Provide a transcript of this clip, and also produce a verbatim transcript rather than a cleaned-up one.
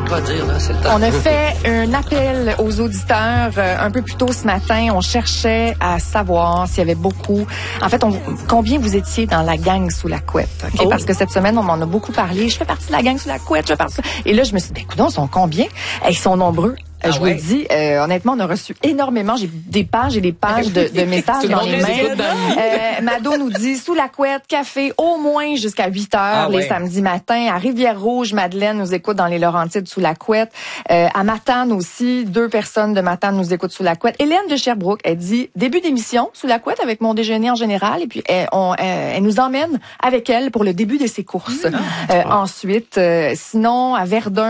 quoi dire, là, c'est le temps. On a fait un appel aux auditeurs euh, un peu plus tôt ce matin. On cherchait à savoir s'il y avait beaucoup... En fait, on, combien vous étiez dans la gang sous la couette. Okay? Oh. Parce que cette semaine, on m'en a beaucoup parlé. Je fais partie de la gang sous la couette. Je fais partie... Et là, je me suis dit, ben, écoute, ils sont combien? Ils sont nombreux. Ah je ouais. vous le dis, euh, honnêtement, on a reçu énormément. J'ai des pages et des pages de, de messages Tout le dans monde les les mails. écoute dans le lit. Euh, Mado nous dit, sous la couette, café, au moins jusqu'à huit heures Ah les ouais. samedis matins. À Rivière-Rouge, Madeleine nous écoute dans les Laurentides sous la couette. Euh, à Matane aussi, deux personnes de Matane nous écoutent sous la couette. Hélène de Sherbrooke, elle dit, début d'émission sous la couette avec mon déjeuner en général. Et puis, elle, on, elle, elle nous emmène avec elle pour le début de ses courses. Mmh. Euh, ensuite, euh, sinon, à Verdun,